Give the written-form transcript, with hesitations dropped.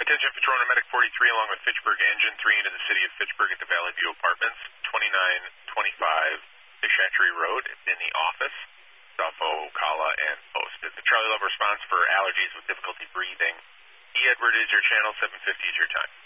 Attention, Patrona Medic 43 along with Fitchburg Engine 3 into the city of Fitchburg at the Valley View Apartments, 2925 Fish Hatchery Road in the office. Sufo, Kala, and posted. The Charlie Love response for allergies with difficulty breathing. E. Edward is your channel, 750 is your time.